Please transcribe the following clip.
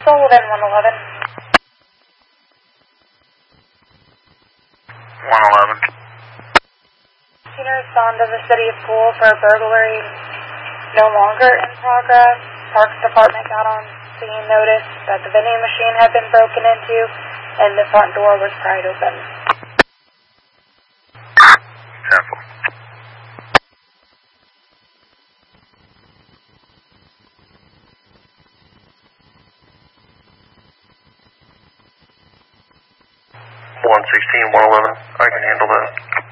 Sullivan, 111. 111. Can you respond to the city of Pool for a burglary no longer in progress? Parks Department got on scene notice that the vending machine had been broken into and the front door was pried open. Careful. $116, $111. I can handle that.